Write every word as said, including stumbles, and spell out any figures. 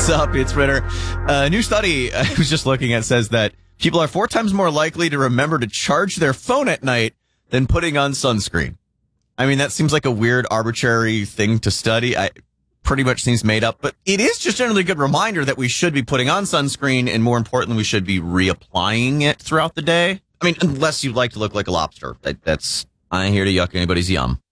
What's up? It's Ritter. A new study I was just looking at says that people are four times more likely to remember to charge their phone at night than putting on sunscreen. I mean, that seems like a weird, arbitrary thing to study. I pretty much seems made up, but it is just generally a good reminder that we should be putting on sunscreen, and more importantly, we should be reapplying it throughout the day. I mean, unless you like to look like a lobster. That, that's, I ain't here to yuck anybody's yum.